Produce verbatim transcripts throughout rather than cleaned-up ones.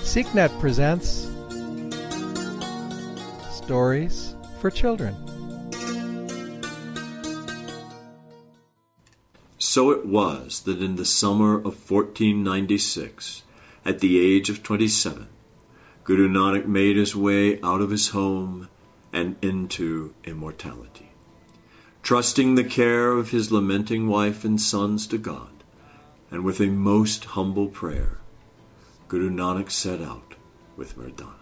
SeekNet presents Stories for Children. So it was that in the summer of fourteen ninety-six, at the age of twenty-seven, Guru Nanak made his way out of his home and into immortality. Trusting the care of his lamenting wife and sons to God, and with a most humble prayer, Guru Nanak set out with Mardana.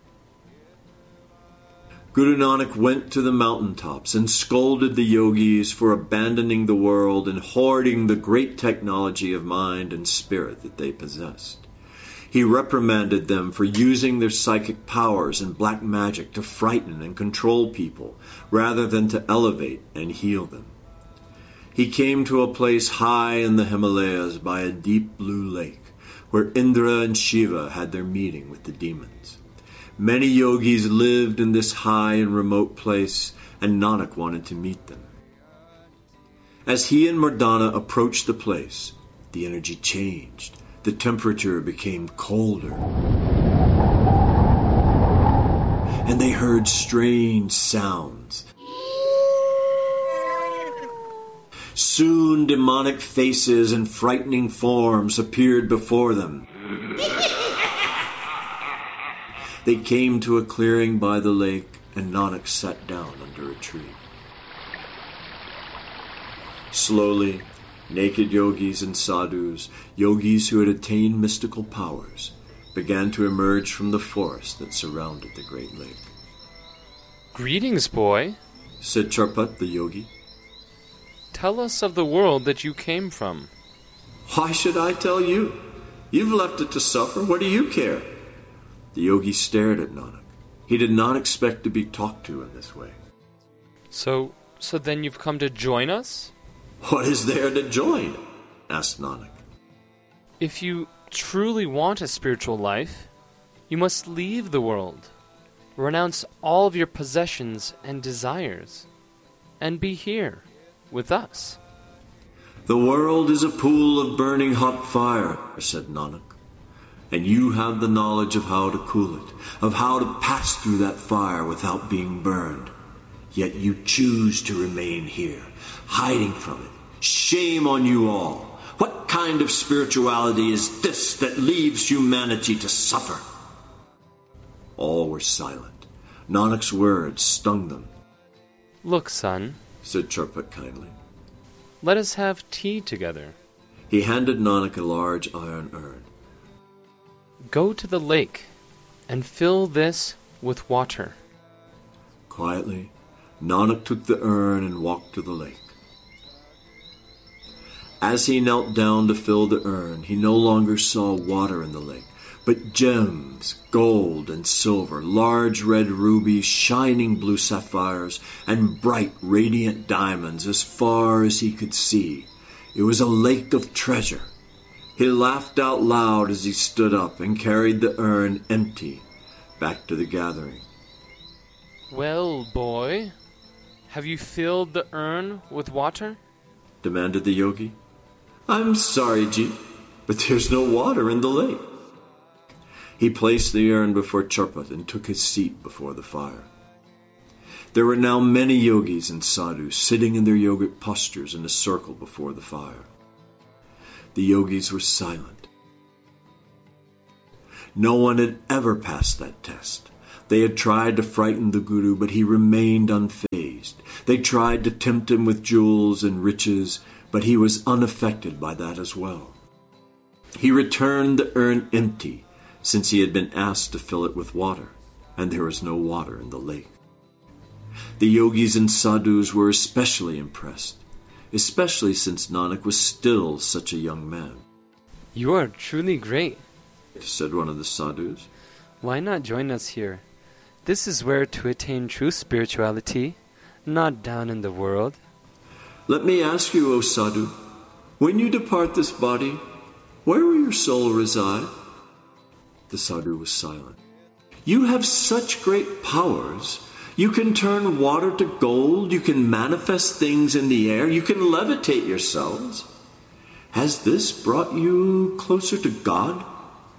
Guru Nanak went to the mountaintops and scolded the yogis for abandoning the world and hoarding the great technology of mind and spirit that they possessed. He reprimanded them for using their psychic powers and black magic to frighten and control people rather than to elevate and heal them. He came to a place high in the Himalayas by a deep blue lake where Indra and Shiva had their meeting with the demons. Many yogis lived in this high and remote place, and Nanak wanted to meet them. As he and Mardana approached the place, the energy changed. The temperature became colder. And they heard strange sounds. Soon demonic faces and frightening forms appeared before them. They came to a clearing by the lake, and Nanak sat down under a tree. Slowly, naked yogis and sadhus, yogis who had attained mystical powers, began to emerge from the forest that surrounded the great lake. "Greetings, boy," said Charpat the yogi. "Tell us of the world that you came from." "Why should I tell you? You've left it to suffer. What do you care?" The yogi stared at Nanak. He did not expect to be talked to in this way. So, so then you've come to join us? "What is there to join?" asked Nanak. If you truly want a spiritual life, you must leave the world, renounce all of your possessions and desires, and be here with us. "The world is a pool of burning hot fire," said Nanak. "And you have the knowledge of how to cool it, of how to pass through that fire without being burned. Yet you choose to remain here, hiding from it. Shame on you all. What kind of spirituality is this that leaves humanity to suffer?" All were silent. Nanak's words stung them. "Look, son," said Charpat kindly. "let us have tea together." He handed Nanak a large iron urn. "Go to the lake and fill this with water." Quietly, Nanak took the urn and walked to the lake. As he knelt down to fill the urn, he no longer saw water in the lake, but gems, gold and silver, large red rubies, shining blue sapphires, and bright, radiant diamonds as far as he could see. It was a lake of treasure. He laughed out loud as he stood up and carried the urn empty back to the gathering. "Well, boy, have you filled the urn with water?" demanded the yogi. "I'm sorry, Ji, but there's no water in the lake." He placed the urn before Charpat and took his seat before the fire. There were now many yogis and sadhus sitting in their yogic postures in a circle before the fire. The yogis were silent. No one had ever passed that test. They had tried to frighten the Guru, but he remained unfazed. They tried to tempt him with jewels and riches, but he was unaffected by that as well. He returned the urn empty, since he had been asked to fill it with water, and there was no water in the lake. The yogis and sadhus were especially impressed, especially since Nanak was still such a young man. "You are truly great," said one of the sadhus. "Why not join us here? This is where to attain true spirituality, not down in the world." "Let me ask you, O sadhu, when you depart this body, where will your soul reside?" The sadhu was silent. "You have such great powers. You can turn water to gold. You can manifest things in the air. You can levitate yourselves. Has this brought you closer to God?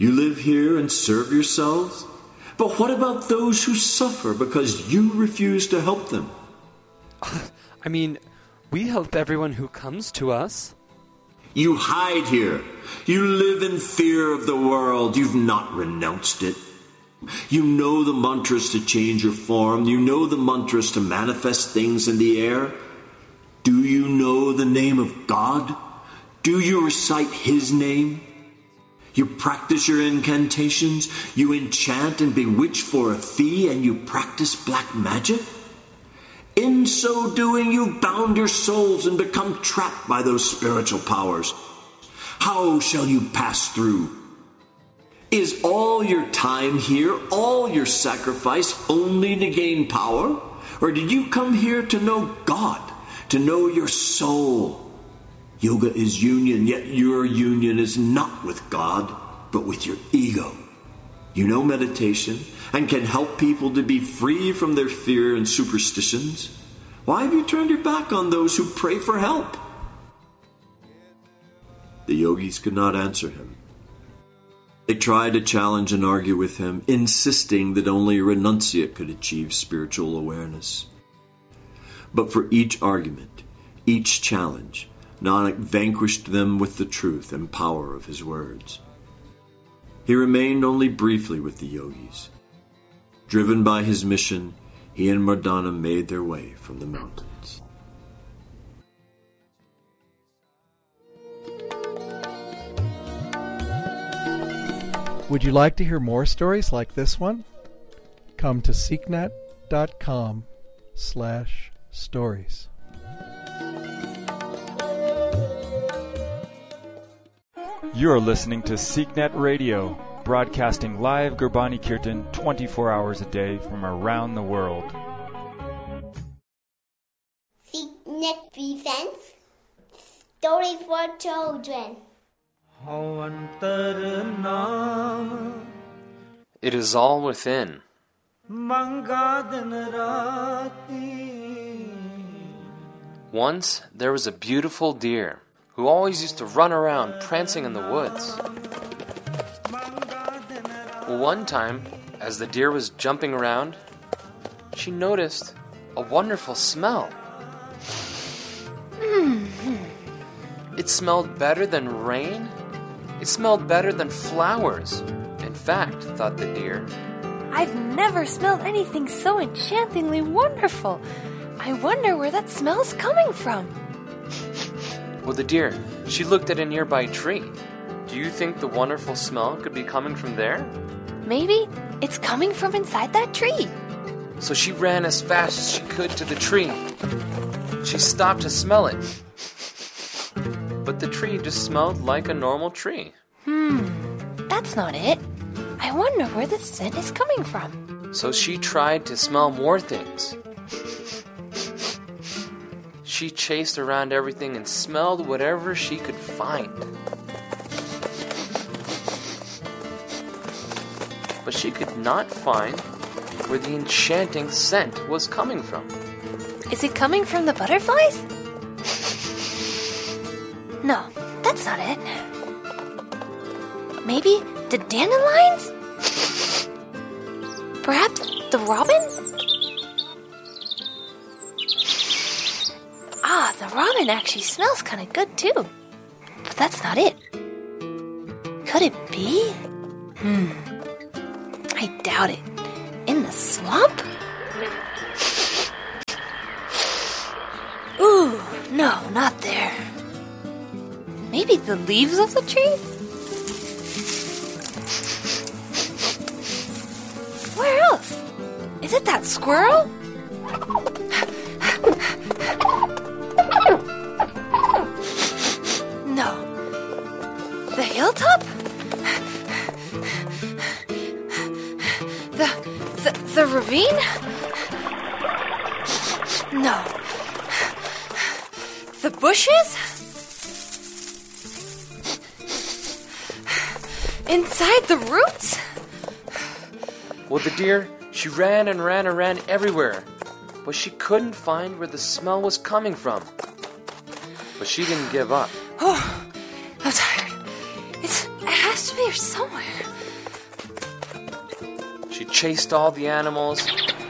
You live here and serve yourselves? But what about those who suffer because you refuse to help them? I mean, we help everyone who comes to us. You hide here. You live in fear of the world. You've not renounced it. You know the mantras to change your form. You know the mantras to manifest things in the air. Do you know the name of God? Do you recite His name? You practice your incantations. You enchant and bewitch for a fee, and you practice black magic. In so doing, you bound your souls and become trapped by those spiritual powers. How shall you pass through? Is all your time here, all your sacrifice, only to gain power? Or did you come here to know God, to know your soul? Yoga is union, yet your union is not with God, but with your ego. You know meditation and can help people to be free from their fear and superstitions. Why have you turned your back on those who pray for help? The yogis could not answer him. They tried to challenge and argue with him, insisting that only a renunciate could achieve spiritual awareness. But for each argument, each challenge, Nanak vanquished them with the truth and power of his words. He remained only briefly with the yogis. Driven by his mission, he and Mardana made their way from the mountains. Would you like to hear more stories like this one? Come to seeknet dot com slash stories. You're listening to SeekNet Radio, broadcasting live Gurbani Kirtan twenty-four hours a day from around the world. SeekNet presents Story for Children. It is all within. Once there was a beautiful deer who always used to run around prancing in the woods. Well, one time, as the deer was jumping around, she noticed a wonderful smell. It smelled better than rain. It smelled better than flowers. In fact, thought the deer, I've never smelled anything so enchantingly wonderful. I wonder where that smell's coming from. well, the deer, she looked at a nearby tree. Do you think the wonderful smell could be coming from there? Maybe it's coming from inside that tree. So she ran as fast as she could to the tree. She stopped to smell it. But the tree just smelled like a normal tree. Hmm, that's not it. I wonder where the scent is coming from. So she tried to smell more things. She chased around everything and smelled whatever she could find. But she could not find where the enchanting scent was coming from. Is it coming from the butterflies? No, that's not it. Maybe the dandelions? Perhaps the robin? Ah, the robin actually smells kind of good too. But that's not it. Could it be? Hmm. I doubt it. In the swamp? Ooh, no, not there. Maybe the leaves of the tree? Where else? Is it that squirrel? No. The hilltop? The, the, the ravine? No. The bushes? Inside the roots? Well, the deer, she ran and ran and ran everywhere, but she couldn't find where the smell was coming from. But she didn't give up. Oh, I'm tired. It's, it has to be here somewhere. She chased all the animals,